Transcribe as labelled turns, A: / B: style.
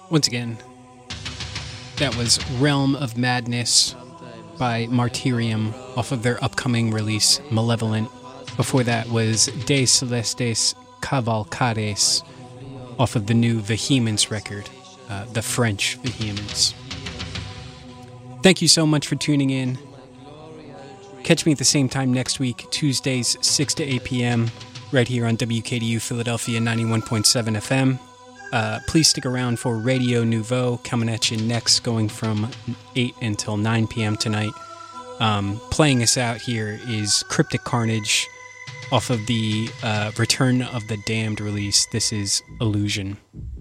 A: Once again, that was Realm of Madness by Martyrium off of their upcoming release, Malevolent. Before that was De Celestes Cavalcades off of the new Vehemence record, the French Vehemence. Thank you so much for tuning in. Catch me at the same time next week, Tuesdays, 6 to 8 p.m., right here on WKDU Philadelphia 91.7 FM. Please stick around for Radio Nouveau coming at you next, going from 8 until 9 p.m. tonight. Playing us out here is Cryptic Carnage off of the Return of the Damned release. This is Illusion.